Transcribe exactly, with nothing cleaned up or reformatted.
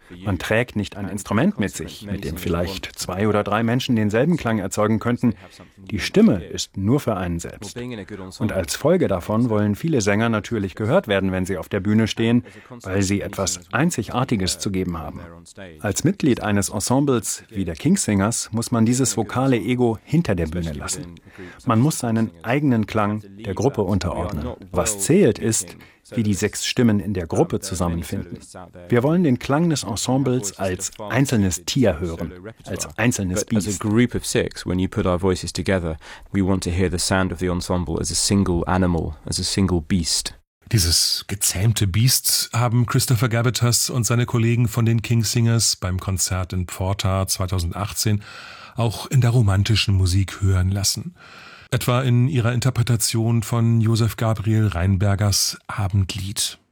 Man trägt nicht ein Instrument mit sich, mit dem vielleicht zwei oder drei Menschen denselben Klang erzeugen könnten. Die Stimme ist nur für einen selbst. Und als Folge davon wollen viele Sänger natürlich gehört werden, wenn sie auf der Bühne stehen, weil sie etwas Einzigartiges zu geben haben. Als Mitglied eines Ensembles wie der Kingsingers muss man dieses vokale Ego hinter der Bühne lassen. Man muss seinen eigenen Klang der Gruppe unterordnen. Was zählt ist, wie die sechs Stimmen in der Gruppe zusammenfinden. Wir wollen den Klang des Ensembles als einzelnes Tier hören, als einzelnes Biest. As a group of six, when you put our voices together, we want to hear the sound of the ensemble as a single animal, as a single beast. Dieses gezähmte Biest haben Christopher Gabbitas und seine Kollegen von den Kingsingers beim Konzert in Porta zweitausendachtzehn auch in der romantischen Musik hören lassen. Etwa in ihrer Interpretation von Josef Gabriel Rheinbergers Abendlied.